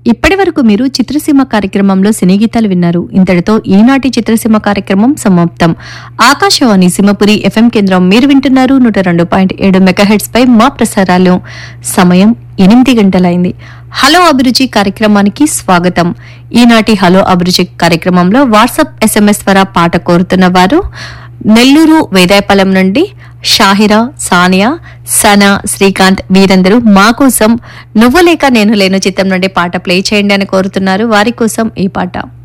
ఇప్పటి వరకు మీరు చిత్రసీమ కార్యక్రమంలో సినీ గీతాలు విన్నారు. ఇంతటితో ఈనాటి చిత్రసీమ కార్యక్రమం సమాప్తం. ఆకాశవాణి సింహపురి ఎఫ్ఎం కేంద్రం మీరు వింటున్నారు 102.7 మెగాహెర్ట్జ్ పై మా ప్రసారాలు. సమయం 8 గంటలైంది. హలో అభిరుచి కార్యక్రమానికి స్వాగతం. ఈనాటి హలో అభిరుచి కార్యక్రమంలో వాట్సాప్ SMS ద్వారా పాట కోరుతున్న వారు నెల్లూరు వేదాయపాలెం నుండి షాహిరా, సానియా, సనా, శ్రీకాంత్ వీరందరూ మా కోసం నువ్వు లేక నేను లేను చిత్రం నుండి పాట ప్లే చేయండి అని కోరుతున్నారు. వారి కోసం ఈ పాట.